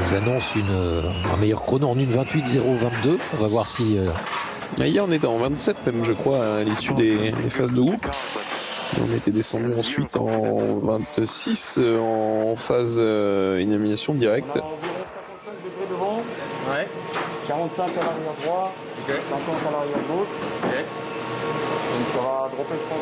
nous annonce un meilleur chrono en 1:28.022. On va voir si... Hier on était en 27 même je crois à l'issue des phases de groupe. On était descendu ensuite en 26 en phase élimination directe. 45 à l'arrière droit, 50 à l'arrière gauche. Donc ça va dropper je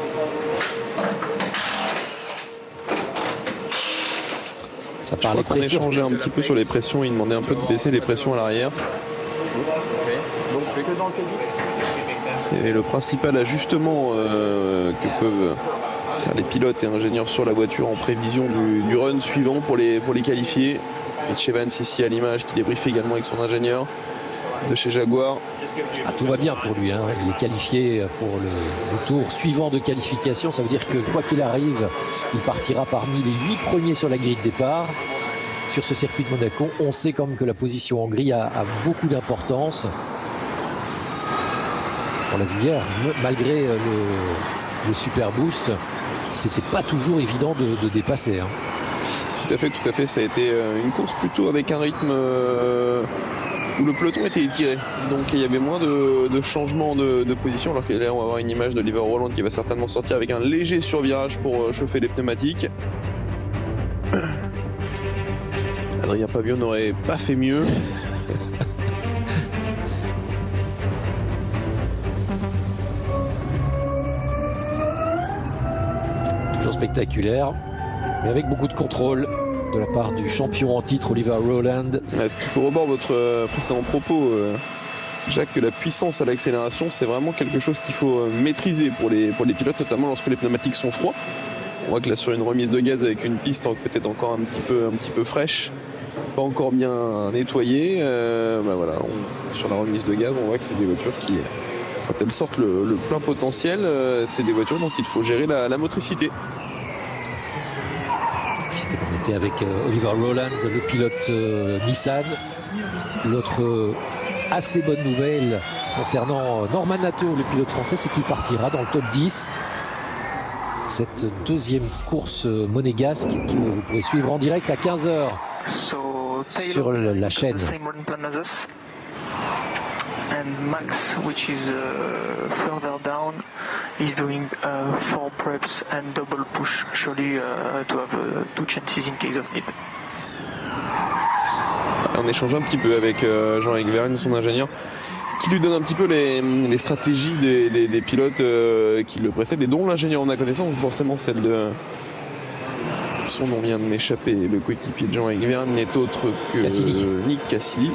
pense. Ça parle on échangeait un petit peu sur les pressions, il demandait un peu de baisser les pressions à l'arrière. Donc c'est que dans le crédit. C'est le principal ajustement que peuvent faire les pilotes et ingénieurs sur la voiture en prévision du run suivant pour les qualifier. Mitch Evans ici à l'image qui débriefe également avec son ingénieur de chez Jaguar. Tout va bien pour lui, hein. Il est qualifié pour le tour suivant de qualification. Ça veut dire que quoi qu'il arrive, il partira parmi les 8 premiers sur la grille de départ. Sur ce circuit de Monaco, on sait quand même que la position en grille a beaucoup d'importance. On l'a vu hier, malgré le super boost, c'était pas toujours évident de dépasser. Hein. Tout à fait, ça a été une course plutôt avec un rythme où le peloton était étiré. Donc il y avait moins de changements de position, alors que là on va avoir une image d'Oliver Rowland qui va certainement sortir avec un léger survirage pour chauffer les pneumatiques. Adrien Paviot n'aurait pas fait mieux. Toujours spectaculaire, mais avec beaucoup de contrôle de la part du champion en titre Oliver Rowland. Ce qui corrobore votre précédent propos, Jacques, que la puissance à l'accélération, c'est vraiment quelque chose qu'il faut maîtriser pour les pilotes, notamment lorsque les pneumatiques sont froids. On voit que là, sur une remise de gaz avec une piste peut-être encore un petit peu fraîche, pas encore bien nettoyée, voilà, sur la remise de gaz, on voit que c'est des voitures qui, quand elles sortent le plein potentiel, c'est des voitures dont il faut gérer la motricité. Puisqu'on était avec Oliver Rowland, le pilote Nissan. L'autre assez bonne nouvelle concernant Norman Nato, le pilote français, c'est qu'il partira dans le top 10. Cette deuxième course monégasque que vous pourrez suivre en direct à 15h sur la chaîne. And Max, which is further down, is doing 4 preps and double push, actually to have 2 chances in case of need. On échange un petit peu avec Jean-Éric Vergne, son ingénieur, qui lui donne un petit peu les stratégies des pilotes qui le précèdent et dont l'ingénieur en a connaissance, donc forcément celle de... Son nom vient de m'échapper, le coéquipier de Jean-Éric Vergne n'est autre que Nick Cassidy.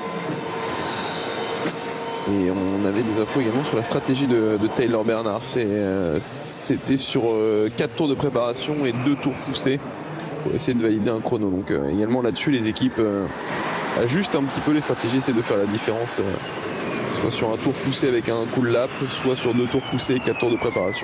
Et on avait des infos également sur la stratégie de Taylor Bernhardt. Et c'était sur 4 tours de préparation et 2 tours poussés pour essayer de valider un chrono. Donc également là-dessus, les équipes ajustent un petit peu les stratégies, essaient de faire la différence soit sur un tour poussé avec un cool lap, soit sur 2 tours poussés et 4 tours de préparation.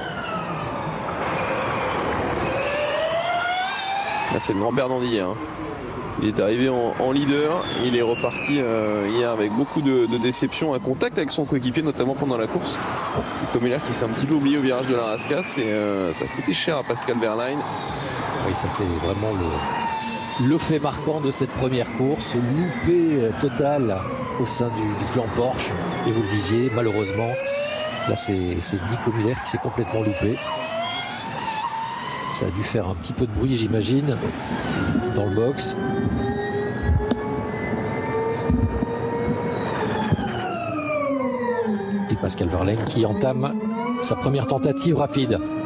Là, c'est le grand Bernard d'hier. Il est arrivé en leader, il est reparti hier avec beaucoup de déceptions, un contact avec son coéquipier, notamment pendant la course. Comme il qui s'est un petit peu oublié au virage de la Rascasse et ça a coûté cher à Pascal Wehrlein. Oui, ça c'est vraiment le fait marquant de cette première course, loupé total au sein du clan Porsche. Et vous le disiez, malheureusement, là c'est Nico Müller qui s'est complètement loupé. Ça a dû faire un petit peu de bruit, j'imagine, dans le box. Et Pascal Wehrlein qui entame sa première tentative rapide.